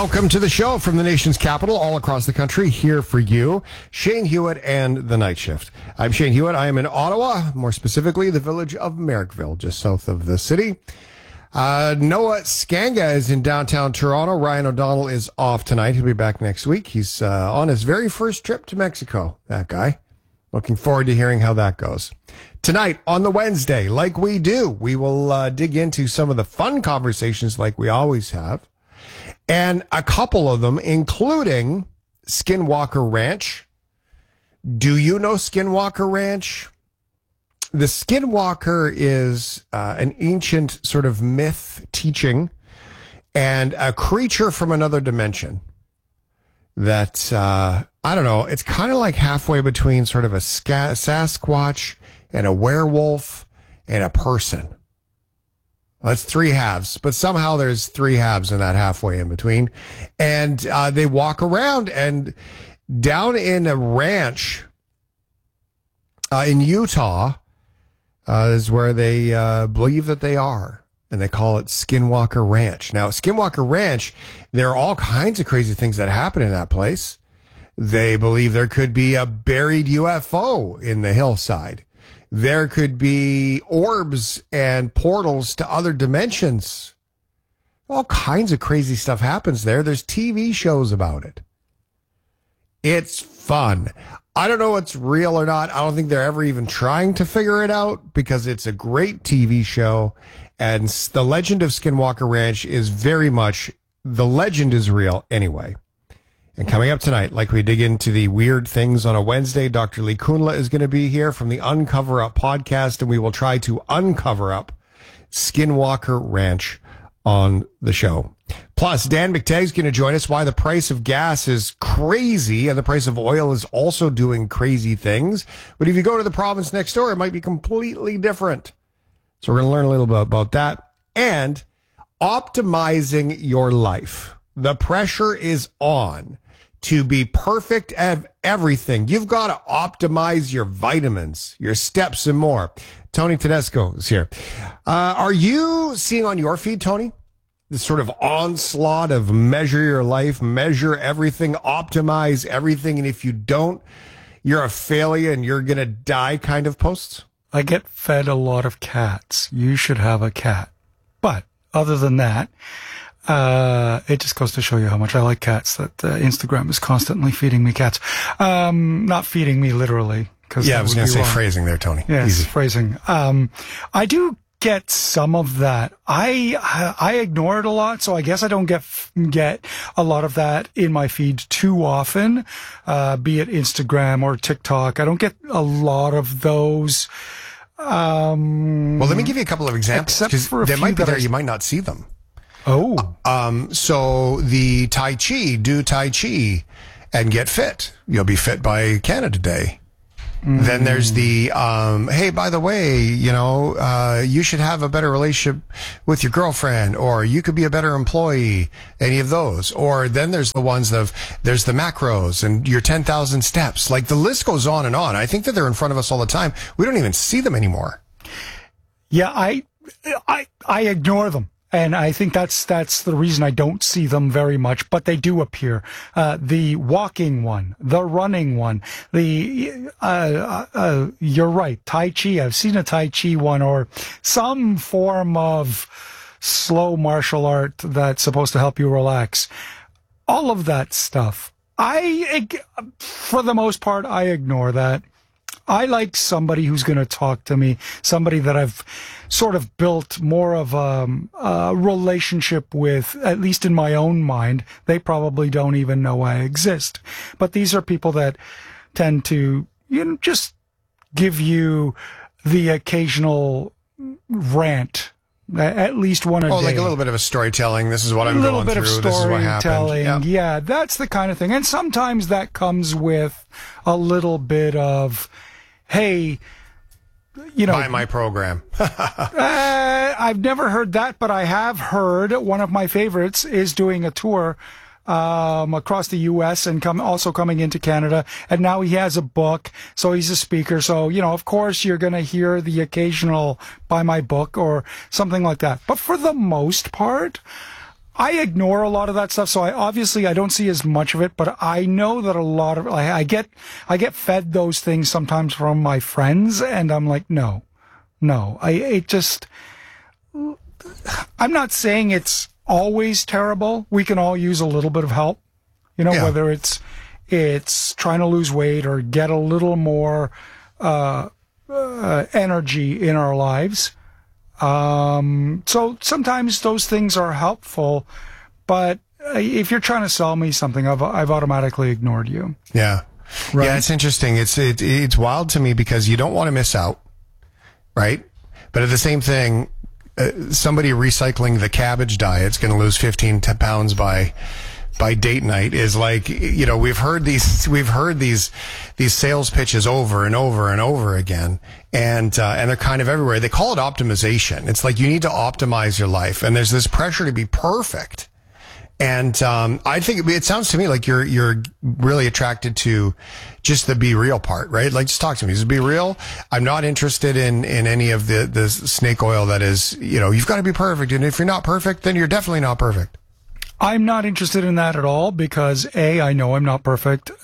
Welcome to the show from the nation's capital, all across the country, here for you, Shane Hewitt and the Night Shift. I'm Shane Hewitt. I am in Ottawa, more specifically the village of Merrickville, just south of the city. Noah Skanga is in downtown Toronto. Ryan O'Donnell is off tonight. He'll be back next week. He's on his very first trip to Mexico, that guy. Looking forward to hearing how that goes. Tonight, on the Wednesday, like we do, we will dig into some of the fun conversations like we always have. And a couple of them, including Skinwalker Ranch. Do you know Skinwalker Ranch? The Skinwalker is an ancient sort of myth teaching and a creature from another dimension that, I don't know, it's kind of like halfway between sort of a Sasquatch and a werewolf and a person. That's three halves, but somehow there's three halves in that halfway in between. And they walk around, and down in a ranch in Utah is where they believe that they are. And they call it Skinwalker Ranch. Now, Skinwalker Ranch, there are all kinds of crazy things that happen in that place. They believe there could be a buried UFO in the hillside. There could be orbs and portals to other dimensions. All kinds of crazy stuff happens there. There's TV shows about it. It's fun. I don't know what's real or not. I don't think they're ever even trying to figure it out because it's a great TV show. And the legend of Skinwalker Ranch is very much, the legend is real anyway. And coming up tonight, like we dig into the weird things on a Wednesday, Dr. Lee Kunla is going to be here from the Uncover Up podcast, and we will try to uncover up Skinwalker Ranch on the show. Plus, Dan McTeague's going to join us why the price of gas is crazy and the price of oil is also doing crazy things. But if you go to the province next door, it might be completely different. So we're going to learn a little bit about that and optimizing your life. The pressure is on to be perfect at everything. You've got to optimize your vitamins, your steps, and more. Tony Tedesco is here. Are you seeing on your feed, Tony, this sort of onslaught of measure your life, measure everything, optimize everything, and if you don't, you're a failure and you're going to die kind of posts? I get fed a lot of cats. You should have a cat. But other than that, it just goes to show you how much I like cats, that Instagram is constantly feeding me cats. Not feeding me literally. Yeah, I was going to say wrong. Phrasing there, Tony. Yes, easy. Phrasing. I do get some of that. I ignore it a lot, so I guess I don't get a lot of that in my feed too often, be it Instagram or TikTok. I don't get a lot of those. Well, let me give you a couple of examples. Except for a they few might be that there, you might not see them. Oh. So the Tai Chi, do Tai Chi and get fit. You'll be fit by Canada Day. Mm-hmm. Then there's the, hey, by the way, you should have a better relationship with your girlfriend, or you could be a better employee, any of those. Or then there's the ones there's the macros and your 10,000 steps. Like the list goes on and on. I think that they're in front of us all the time. We don't even see them anymore. Yeah, I ignore them. And I think that's the reason I don't see them very much, but they do appear. The walking one, the running one, you're right, Tai Chi. I've seen a Tai Chi one or some form of slow martial art that's supposed to help you relax. All of that stuff. For the most part, I ignore that. I like somebody who's going to talk to me, somebody that I've sort of built more of a relationship with, at least in my own mind. They probably don't even know I exist. But these are people that tend to, just give you the occasional rant, at least one a day. Oh, like a little bit of a storytelling. This is what I'm going through. This is what happened. Yep. Yeah, that's the kind of thing. And sometimes that comes with a little bit of, hey, buy my program. I've never heard that, but I have heard one of my favorites is doing a tour across the U.S. and also coming into Canada. And now he has a book, so he's a speaker. So, of course, you're going to hear the occasional buy my book or something like that. But for the most part, I ignore a lot of that stuff, so I don't see as much of it, but I know that a lot of, I get fed those things sometimes from my friends, and I'm like, no, I'm not saying it's always terrible. We can all use a little bit of help, whether it's trying to lose weight or get a little more, energy in our lives. So sometimes those things are helpful, but if you're trying to sell me something, I've automatically ignored you. Yeah. Right? Yeah, it's interesting. It's wild to me because you don't want to miss out, right? But at the same thing, somebody recycling the cabbage diet's going to lose 15 pounds by date night is like, we've heard these sales pitches over and over and over again. And they're kind of everywhere. They call it optimization. It's like you need to optimize your life. And there's this pressure to be perfect. And, I think it sounds to me like you're really attracted to just the be real part, right? Like, just talk to me. Just be real. I'm not interested in any of the snake oil that is, you've got to be perfect. And if you're not perfect, then you're definitely not perfect. I'm not interested in that at all because I know I'm not perfect,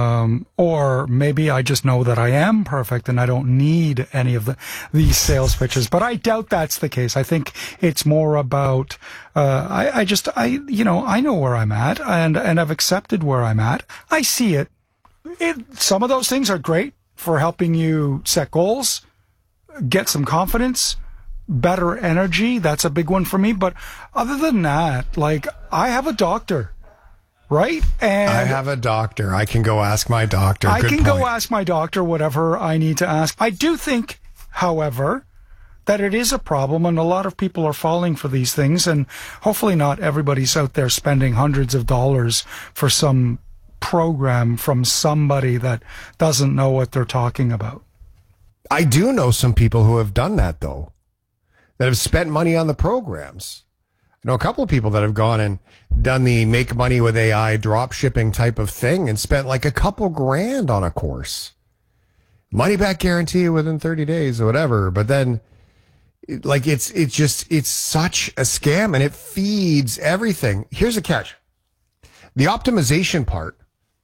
or maybe I just know that I am perfect and I don't need any of these sales pitches. But I doubt that's the case. I think it's more about I know where I'm at and I've accepted where I'm at. I see it. Some of those things are great for helping you set goals, get some confidence, better energy. That's a big one for me. But other than that, like, I have a doctor, right? And I have a doctor. I can go ask my doctor. Go ask my doctor whatever I need to ask. I do think, however, that it is a problem and a lot of people are falling for these things, and hopefully not everybody's out there spending hundreds of dollars for some program from somebody that doesn't know what they're talking about. I do know some people who have done that, though, that have spent money on the programs. I know a couple of people that have gone and done the make money with AI drop shipping type of thing and spent like a couple grand on a course. Money back guarantee within 30 days or whatever. But then like it's such a scam and it feeds everything. Here's the catch. The optimization part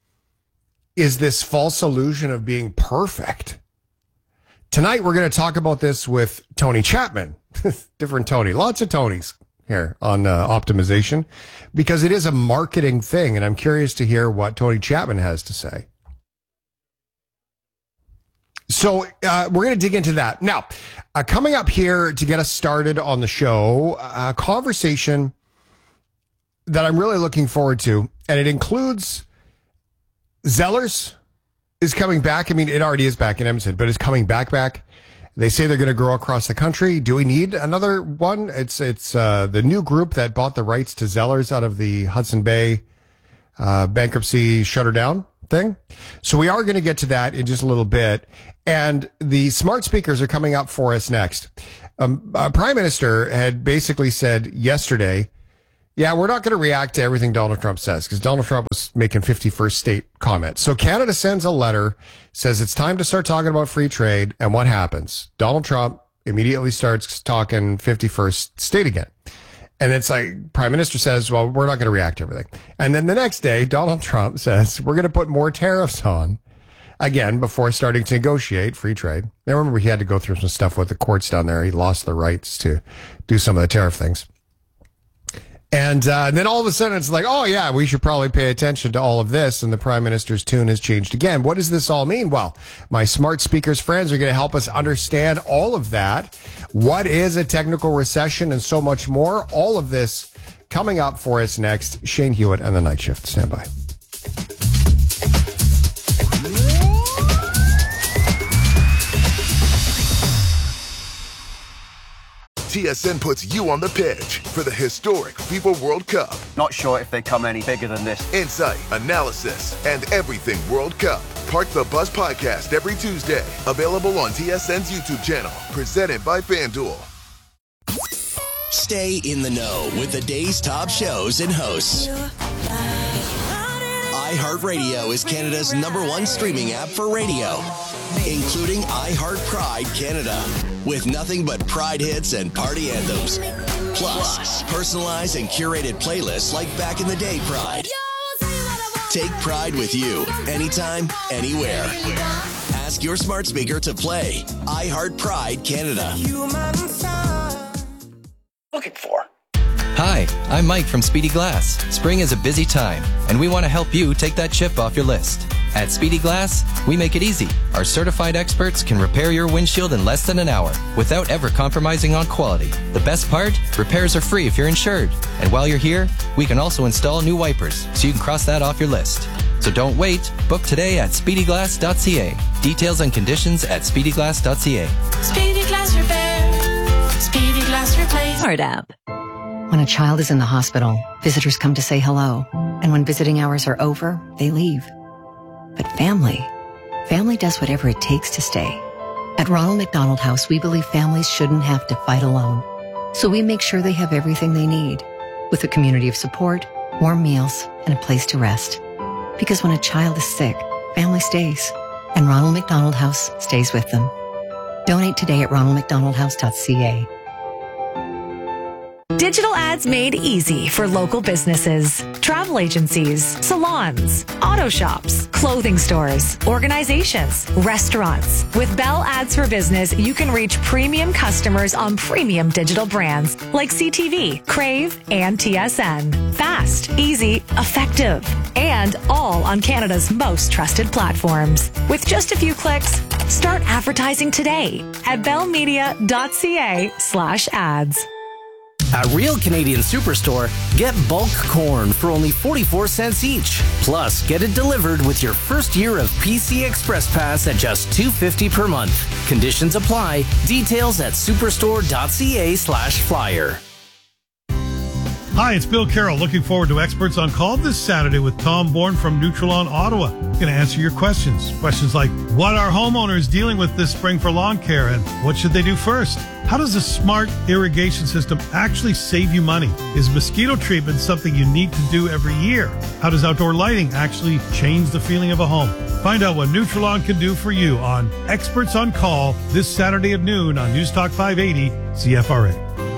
is this false illusion of being perfect. Tonight, we're going to talk about this with Tony Chapman. Different Tony. Lots of Tonys here on optimization because it is a marketing thing. And I'm curious to hear what Tony Chapman has to say. So we're going to dig into that. Now, coming up here to get us started on the show, a conversation that I'm really looking forward to, and it includes Zellers is coming back. I mean, it already is back in Edmonton, but it's coming back. They say they're going to grow across the country. Do we need another one? It's the new group that bought the rights to Zellers out of the Hudson Bay bankruptcy shutter down thing. So we are going to get to that in just a little bit. And the smart speakers are coming up for us next. Prime Minister had basically said yesterday, yeah, we're not going to react to everything Donald Trump says because Donald Trump was making 51st state comments. So Canada sends a letter, says it's time to start talking about free trade. And what happens? Donald Trump immediately starts talking 51st state again. And it's like Prime Minister says, well, we're not going to react to everything. And then the next day, Donald Trump says, we're going to put more tariffs on again before starting to negotiate free trade. I remember he had to go through some stuff with the courts down there. He lost the rights to do some of the tariff things. And then all of a sudden it's like, oh, yeah, we should probably pay attention to all of this. And the Prime Minister's tune has changed again. What does this all mean? Well, my smart speakers friends are going to help us understand all of that. What is a technical recession and so much more? All of this coming up for us next. Shane Hewitt and the Night Shift. Stand by. TSN puts you on the pitch for the historic FIFA World Cup. Not sure if they come any bigger than this. Insight, analysis, and everything World Cup. Park the Bus podcast every Tuesday. Available on TSN's YouTube channel. Presented by FanDuel. Stay in the know with the day's top shows and hosts. iHeartRadio is Canada's #1 streaming app for radio, including iHeart Pride Canada, with nothing but Pride hits and party anthems. Plus, personalized and curated playlists like back in the day Pride. Take Pride with you, anytime, anywhere. Ask your smart speaker to play iHeart Pride Canada. Looking for. Hi, I'm Mike from Speedy Glass. Spring is a busy time, and we want to help you take that chip off your list. At Speedy Glass, we make it easy. Our certified experts can repair your windshield in less than an hour without ever compromising on quality. The best part? Repairs are free if you're insured. And while you're here, we can also install new wipers, so you can cross that off your list. So don't wait. Book today at speedyglass.ca. Details and conditions at speedyglass.ca. Speedy Glass Repair. Speedy Glass Replace. Hard app. When a child is in the hospital, visitors come to say hello. And when visiting hours are over, they leave. But family does whatever it takes to stay. At Ronald McDonald House, we believe families shouldn't have to fight alone. So we make sure they have everything they need, with a community of support, warm meals, and a place to rest. Because when a child is sick, family stays. And Ronald McDonald House stays with them. Donate today at ronaldmcdonaldhouse.ca. Digital ads made easy for local businesses, travel agencies, salons, auto shops, clothing stores, organizations, restaurants. With Bell Ads for Business, you can reach premium customers on premium digital brands like CTV, Crave, and TSN. Fast, easy, effective, and all on Canada's most trusted platforms. With just a few clicks, start advertising today at bellmedia.ca/ads. At Real Canadian Superstore, get bulk corn for only 44 cents each. Plus, get it delivered with your first year of PC Express Pass at just $2.50 per month. Conditions apply. Details at superstore.ca/flyer. Hi, it's Bill Carroll. Looking forward to Experts on Call this Saturday with Tom Bourne from Nutrilon, Ottawa. Going to answer your questions. Questions like, what are homeowners dealing with this spring for lawn care, and what should they do first? How does a smart irrigation system actually save you money? Is mosquito treatment something you need to do every year? How does outdoor lighting actually change the feeling of a home? Find out what Nutrilon can do for you on Experts on Call this Saturday at noon on News Talk 580 CFRA.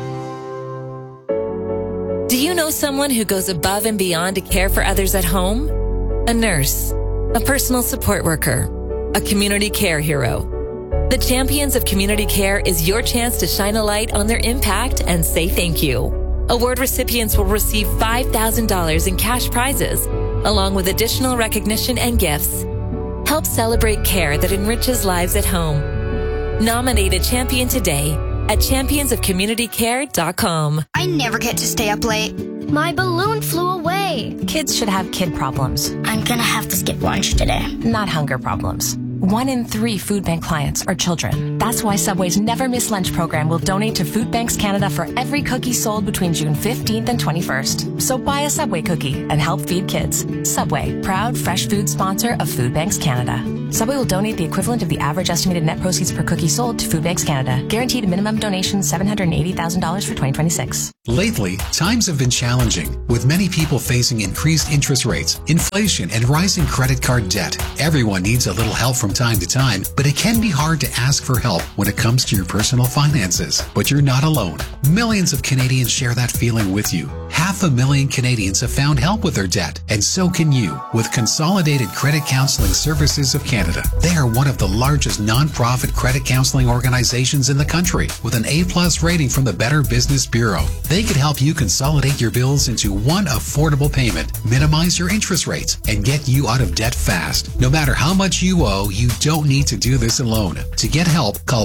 Do you know someone who goes above and beyond to care for others at home? A nurse, a personal support worker, a community care hero. The Champions of Community Care is your chance to shine a light on their impact and say thank you. Award recipients will receive $5,000 in cash prizes, along with additional recognition and gifts. Help celebrate care that enriches lives at home. Nominate a champion today at championsofcommunitycare.com. I never get to stay up late. My balloon flew away. Kids should have kid problems. I'm gonna have to skip lunch today. Not hunger problems. 1 in 3 food bank clients are children. That's why Subway's Never Miss Lunch program will donate to Food Banks Canada for every cookie sold between June 15th and 21st. So buy a Subway cookie and help feed kids. Subway, proud fresh food sponsor of Food Banks Canada. Subway will donate the equivalent of the average estimated net proceeds per cookie sold to Food Banks Canada. Guaranteed minimum donation $780,000 for 2026. Lately, times have been challenging, with many people facing increased interest rates, inflation, and rising credit card debt. Everyone needs a little help from time to time, but it can be hard to ask for help when it comes to your personal finances. But you're not alone. Millions of Canadians share that feeling with you. 500,000 Canadians have found help with their debt, and so can you with Consolidated Credit Counseling Services of Canada. They are one of the largest non-profit credit counseling organizations in the country, with an A+ rating from the Better Business Bureau. They could help you consolidate your bills into one affordable payment, minimize your interest rates, and get you out of debt fast. No matter how much you owe, you don't need to do this alone. To get help, call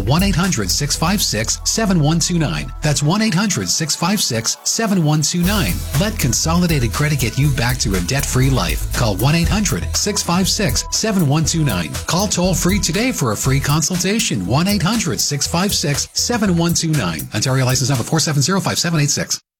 1-800-656-7129. That's 1-800-656-7129. Let Consolidated Credit get you back to a debt-free life. Call 1-800-656-7129. Call toll-free today for a free consultation. 1-800-656-7129. Ontario license number 4705786.